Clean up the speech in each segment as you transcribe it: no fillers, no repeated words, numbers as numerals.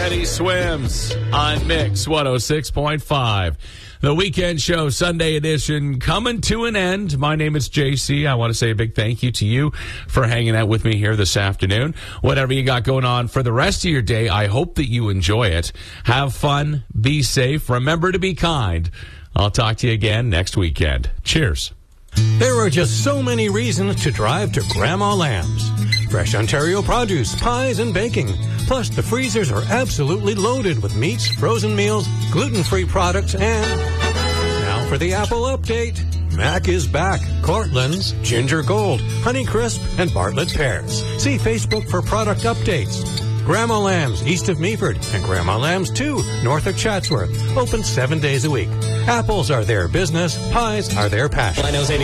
Teddy Swims on Mix 106.5. The weekend show, Sunday edition, coming to an end. My name is JC. I want to say a big thank you to you for hanging out with me here this afternoon. Whatever you got going on for the rest of your day, I hope that you enjoy it. Have fun. Be safe. Remember to be kind. I'll talk to you again next weekend. Cheers. There are just so many reasons to drive to Grandma Lamb's. Fresh Ontario produce, pies, and baking. Plus, the freezers are absolutely loaded with meats, frozen meals, gluten-free products, and... Now for the Apple update. Mac is back. Cortland's, Ginger Gold, Honey Crisp, and Bartlett Pears. See Facebook for product updates. Grandma Lamb's, east of Meaford, and Grandma Lamb's 2, north of Chatsworth. Open 7 days a week. Apples are their business. Pies are their passion.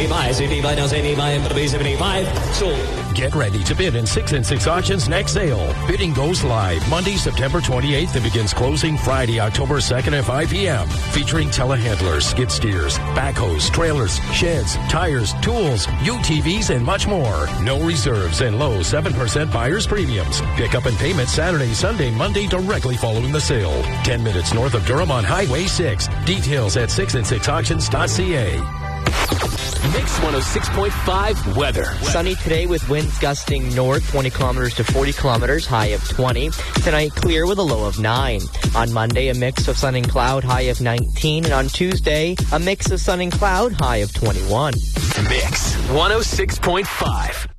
Get ready to bid in 6 and 6 auctions next sale. Bidding goes live Monday, September 28th and begins closing Friday, October 2nd at 5 p.m. Featuring telehandlers, skid steers, backhoes, trailers, sheds, tires, tools, UTVs, and much more. No reserves and low 7% buyer's premiums. Pick up and payment Saturday, Sunday, Monday directly following the sale. 10 minutes north of Durham on Highway 6. Details at 6and6auctions.ca. Mix 106.5 weather. Sunny today with winds gusting north 20 kilometers to 40 kilometers, high of 20. Tonight clear with a low of 9. On Monday, a mix of sun and cloud, high of 19. And on Tuesday, a mix of sun and cloud, high of 21. Mix 106.5.